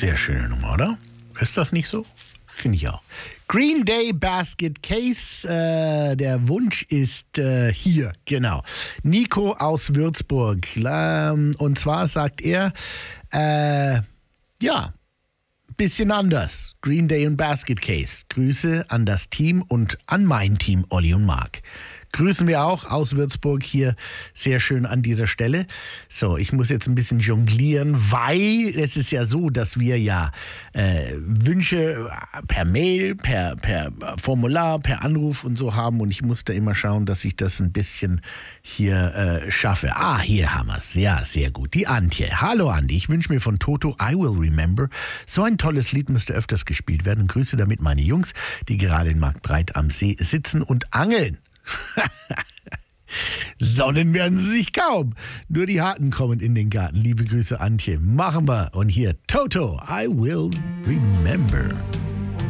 Sehr schöne Nummer, oder? Ist das nicht so? Finde ich auch. Green Day Basket Case, der Wunsch ist hier, genau. Nico aus Würzburg. Und zwar sagt er, bisschen anders. Green Day und Basket Case. Grüße an das Team und an mein Team, Olli und Marc. Grüßen wir auch aus Würzburg hier sehr schön an dieser Stelle. So, ich muss jetzt ein bisschen jonglieren, weil es ist ja so, dass wir ja Wünsche per Mail, per Formular, per Anruf und so haben und ich muss da immer schauen, dass ich das ein bisschen hier schaffe. Hier haben wir es. Ja, sehr gut. Die Antje. Hallo Andi, ich wünsche mir von Toto I Will Remember. So ein tolles Lied müsste öfters gespielt werden und grüße damit meine Jungs, die gerade in Marktbreit am See sitzen und angeln. Sonnen werden sie sich kaum. Nur die Harten kommen in den Garten. Liebe Grüße, Antje. Machen wir. Und hier Toto, I Will Remember.